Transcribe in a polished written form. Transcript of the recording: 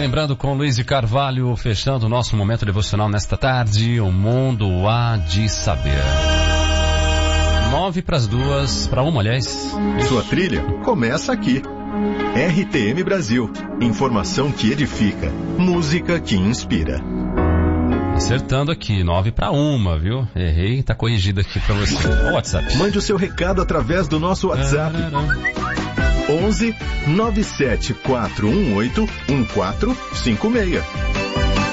lembrando com Luiz de Carvalho, fechando o nosso momento devocional nesta tarde, o mundo há de saber. 9:02, para 1, aliás. Sua trilha começa aqui. RTM Brasil, informação que edifica, música que inspira. Acertando aqui, 9:01, viu? Errei, tá corrigido aqui pra você. O WhatsApp. Mande o seu recado através do nosso WhatsApp. 11 97418 1456.